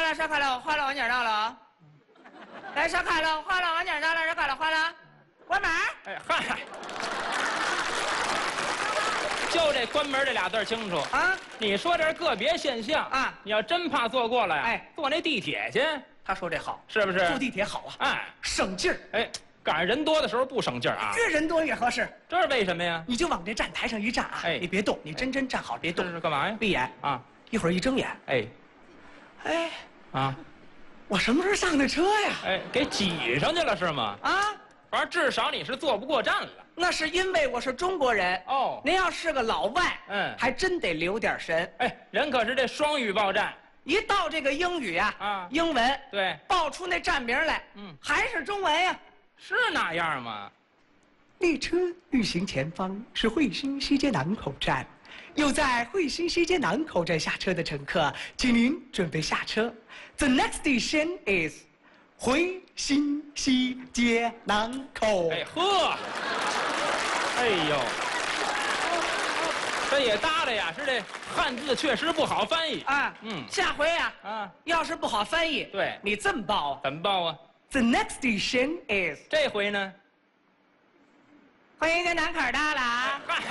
了，车开了，我坏了，晚点到了啊！来，车开了，坏了，晚点到了，车开了，坏了，关门。 哎嗨，就这关门这俩字清楚啊！ 你说这是个别现象啊， 你要真怕坐过了呀， 哎， 坐那地铁去。 他说这好， 是不是？ 坐地铁好啊， 哎， 省劲儿。 哎，赶上人多的时候不省劲儿啊， 越人多越合适。 这是为什么呀？ 你就往这站台上一站啊， 哎， 你别动，你真站好，别动。 这是干嘛呀？ 闭眼啊， 一会儿一睁眼， 哎， 哎， 啊， 我什么时候上的车呀？ 哎，给挤上去了是吗？ 啊， 反正至少你是坐不过站了。 那是因为我是中国人哦。 您要是个老外，还真得留点神。 哎，人可是这双语报站， 一到这个英语啊，英文对， 报出那站名来，还是中文呀， 是那样吗？ 列车运行前方是惠新西街南口站，有在惠新西街南口站下车的乘客，请您准备下车。The next station is 惠新西街南口。 哎呵，哎呦，这也搭的呀，是这汉字确实不好翻译啊。下回呀，要是不好翻译， 对， 你这么报啊？ 怎么报啊 ？The next station is 这回呢？ 惠新街南口到了啊！ 嗨，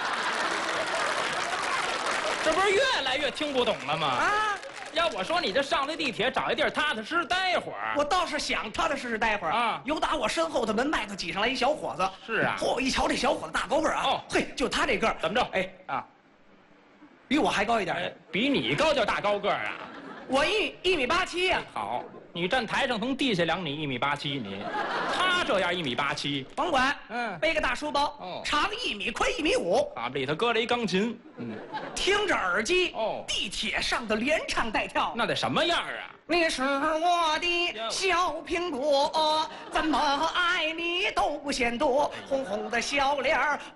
这不是越来越听不懂了吗？ 啊！ 要我说，你这上了地铁，找一地儿踏踏实实待会儿。 我倒是想踏踏实实待会儿啊。有打我身后的门外头挤上来一小伙子。 是啊。 嚯！一瞧这小伙子大高个儿啊。哦。嘿，就他这个儿， 怎么着？ 哎啊，比我还高一点。哎， 比你高叫大高个儿啊？ 我1.87米呀。 好，你站台上从地下量你1.87米，你他这样1.87米， 甭管，背个大书包，长1米，宽1.5米。 啊，里头搁着一钢琴， 听着耳机，地铁上的连唱带跳， 那得什么样啊？ 你是我的小苹果，怎么爱你都不嫌多，红红的小脸儿。